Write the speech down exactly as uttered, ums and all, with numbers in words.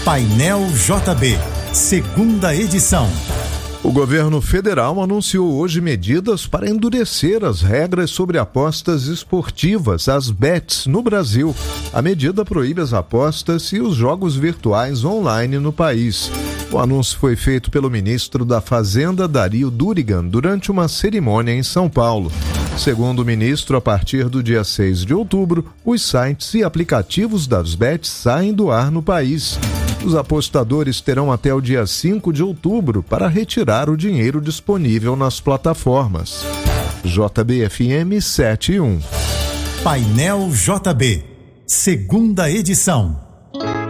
Painel J B, segunda edição. O governo federal anunciou hoje medidas para endurecer as regras sobre apostas esportivas, as bets, no Brasil. A medida proíbe as apostas e os jogos virtuais online no país. O anúncio foi feito pelo ministro da Fazenda, Dario Durigan, durante uma cerimônia em São Paulo. Segundo o ministro, a partir do dia seis de outubro, os sites e aplicativos das bets saem do ar no país. Os apostadores terão até o dia cinco de outubro para retirar o dinheiro disponível nas plataformas. J B F M sete e um. Painel J B, segunda edição.